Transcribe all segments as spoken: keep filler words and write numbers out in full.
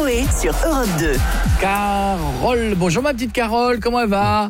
Coé sur Europe deux. Carole, bonjour ma petite Carole, comment elle va?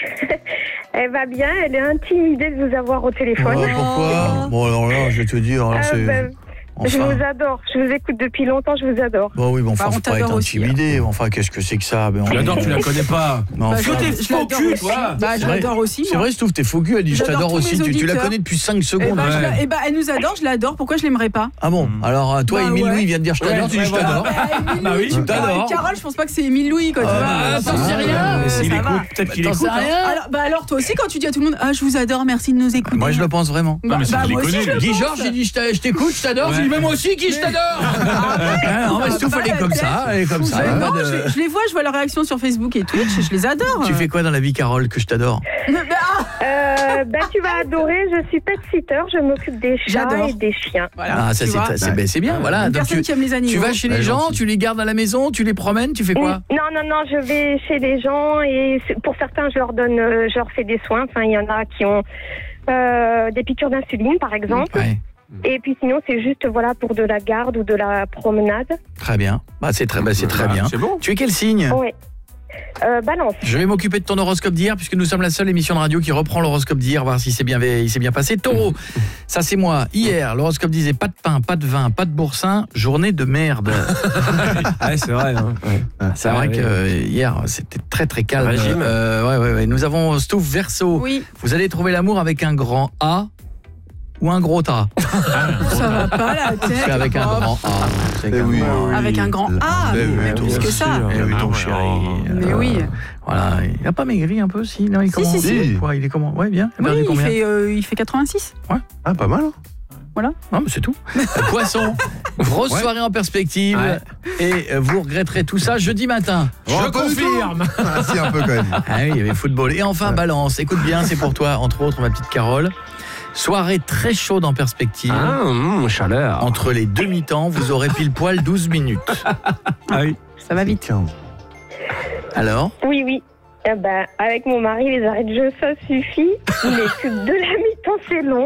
Elle va bien, elle est intimidée de vous avoir au téléphone. Oh, pourquoi? Bon alors là, je vais te dire, alors, Ah, c'est... ben, Je Enfin. vous adore, je vous écoute depuis longtemps, je vous adore. Bon oui, bon, enfin, Bah, on faut pas être t'adore aussi, intimidé. Enfin, qu'est-ce que c'est que ça? Ben, on- Tu l'adores, tu la connais pas. Mais Bah, enfin, je l'ai- je l'adore cul, aussi. toi. Bah, je C'est vrai. l'adore aussi. c'est moi. vrai, Stouff, t'es faux cul, elle dit je J'adore t'adore tous aussi. mes Tu, tu la auditeurs. connais depuis cinq Eh secondes. bah, je Ouais. la- eh bah, elle nous adore, je l'adore. Pourquoi je l'aimerais pas? Ah bon? Alors, toi, Bah, Émile ouais. Louis vient de dire je t'adore, Ouais, tu dis je ouais, t'adore. Bah oui, tu t'adores. Carole, je pense pas que c'est Émile Louis, quoi. tu vois. bah, Euh, t'en sais euh, rien. euh, Mais s'il ça écoute, va. peut-être qu'il T'en écoute. sais hein. rien. Alors, bah alors toi aussi quand tu dis à tout le monde ah je vous adore, merci de nous écouter. Moi, je le pense vraiment. Bah, mais c'est bah, qu'il moi les aussi connaît, je le lui. Guy pense. Georges, j'ai dit je t'a- je t'écoute, je t'adore. Ouais. J'ai dit mais moi aussi, Guy, je t'adore. Ah, non, mais Stouff, Pas elle est la comme tête. ça, elle est comme ça. Mais elle a non, pas de- je, je les vois, je vois leurs réactions sur Facebook et Twitch, je les adore. Tu fais quoi dans la vie, Carole, que je t'adore? Mais, ah, Euh, bah, tu vas adorer, je suis pet-sitter, je m'occupe des chats J'adore. et des chiens. voilà, Ah, ça tu c'est vois. c'est ben, c'est bien, voilà. Une Donc, personne tu, qui aime les animaux. tu vas chez les Ouais, gens, gentil. tu les gardes à la maison, tu les promènes, tu fais quoi? Non, non, non, je vais chez les gens et c'est- pour certains, je leur donne, euh, je leur fais des soins. Enfin, il y en a qui ont euh, des piqûres d'insuline, par exemple. Ouais, Et puis sinon, c'est juste voilà pour de la garde ou de la promenade. très bien. Bah c'est très, bah, c'est très Bah, bien. C'est bon. Tu es quel signe? Ouais. Euh, balance. Je vais m'occuper de ton horoscope d'hier puisque nous sommes la seule émission de radio qui reprend l'horoscope d'hier, voir si c'est bien, il s'est bien passé. Taureau, ça c'est moi. Hier, l'horoscope disait pas de pain, pas de vin, pas de boursin, journée de merde. Ouais, c'est vrai. hein. Ouais. C'est vrai que euh, hier c'était très très calme. Régime. Euh, ouais, ouais, ouais. Nous avons Stouff Verseau. Oui, Vous allez trouver l'amour avec un grand A ou un gros A. ça va pas la tête. C'est avec un Oh, grand A. C'est Eh oui, grand A. oui. Avec un grand A, Eh oui, mais tout plus bien que ça. sûr. Eh oui, ton Ah, chéri. ouais. Mais Euh, oui. Voilà, il a pas maigri un peu si non, il Si, comment si, si. Quoi, il est comment? Ouais, bien. Il a Oui, perdu il combien? fait, euh, il fait quatre-vingt-six. Ah, pas mal. Non, mais c'est tout. Euh, Poisson, grosse Ouais. soirée en perspective Ouais. et euh, vous regretterez tout ça jeudi matin. Je Oh, pas du tout. confirme. Ah, si, un peu quand même. Ah oui, il y avait football. Et enfin, balance. Écoute bien, c'est pour toi, entre autres, ma petite Carole. Soirée très chaude en perspective. Ah, hum, chaleur. Entre les deux mi-temps, vous aurez pile poil douze minutes. Ah oui. Ça va vite. Tiens. Alors? Oui, oui. Eh ben, avec mon mari, les arrêts de jeu, ça suffit. Mais que de la mi-temps, c'est long.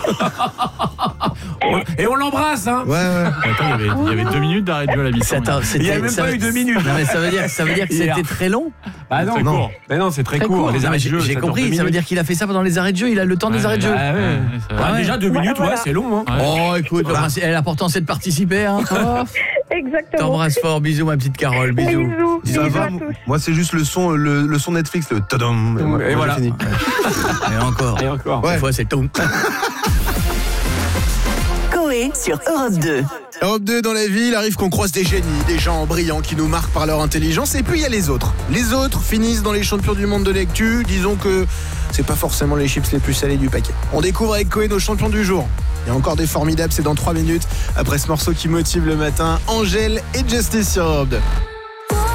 On- Et on l'embrasse, hein. Ouais, ouais. Attends, il y avait, il y avait deux minutes d'arrêt de jeu à la mi-temps. Attends, Il n'y a c'était- même ça- pas eu deux minutes. Non, mais ça veut dire, ça veut dire que Hier. c'était très long. Bah non, Très non. court. Mais non, c'est très, Très court. court. Les Non, arrêts mais de J'ai jeu, j'ai ça dure compris, deux ça veut minutes. dire qu'il a fait ça pendant les arrêts de jeu, il a le temps des arrêts de jeu. Ah ouais. Bah, Ouais. déjà deux Voilà, minutes, ouais, voilà. c'est long. Hein. Oh, écoute, le principe- eh, l'important c'est de participer. Hein. Exactement. T'embrasse fort, bisous ma petite Carole, bisous. Bisous. Ça Bisous va, à tous. moi, c'est juste le son, le, le son Netflix, le tadam. Et moi, voilà. j'ai fini. Et encore, Et encore. Ouais. des fois c'est tout. Coé sur Europe deux. Europe deux dans la vie, il arrive qu'on croise des génies, des gens brillants qui nous marquent par leur intelligence, et puis il y a les autres. Les autres finissent dans les champions du monde de l'actu, disons que c'est pas forcément les chips les plus salés du paquet. On découvre avec Coé nos champions du jour. Il y a encore des formidables, c'est dans trois minutes, après ce morceau qui motive le matin, Angèle et Justice sur Europe deux.